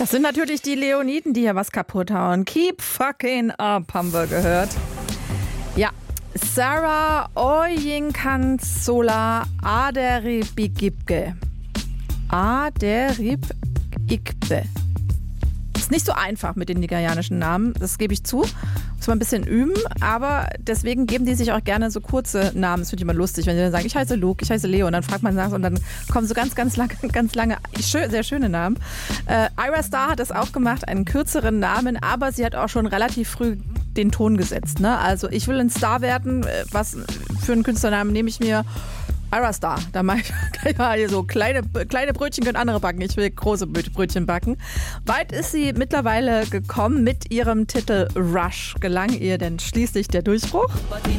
Das sind natürlich die Leoniden, die hier was kaputt hauen. Keep fucking up, haben wir gehört. Ja, Sarah Oyinkansola Aderibigibge. Aderibigibge. Ist nicht so einfach mit den nigerianischen Namen, das gebe ich zu. Muss man ein bisschen üben, aber deswegen geben die sich auch gerne so kurze Namen. Das finde ich immer lustig, wenn die dann sagen, ich heiße Luke, ich heiße Leo, und dann fragt man nach und dann kommen so ganz lange, sehr schöne Namen. Ayra Starr hat das auch gemacht, einen kürzeren Namen, aber sie hat auch schon relativ früh den Ton gesetzt. Ne? Also ich will ein Star werden, was für einen Künstlernamen nehme ich mir? Ayra Starr, da mache ich hier so kleine Brötchen können andere backen. Ich will große Brötchen backen. Weit ist sie mittlerweile gekommen mit ihrem Titel Rush. Gelang ihr denn schließlich der Durchbruch?